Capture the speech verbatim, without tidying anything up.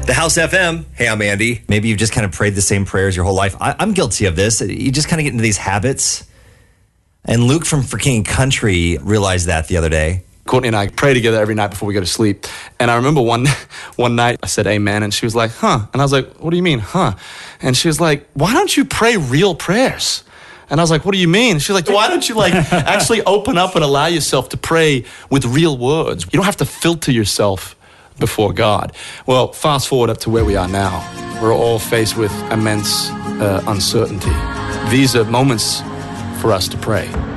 The House F M. Hey, I'm Andy. Maybe you've just kind of prayed the same prayers your whole life. I, I'm guilty of this. You just kind of get into these habits. And Luke from For King and Country realized that the other day. Courtney and I pray together every night before we go to sleep. And I remember one one night I said amen, and she was like, huh? And I was like, what do you mean, huh? And she was like, why don't you pray real prayers? And I was like, what do you mean? She's like, why don't you like actually open up and allow yourself to pray with real words? You don't have to filter yourself before God. Well, fast forward up to where we are now. We're all faced with immense uh, uncertainty. These are moments for us to pray.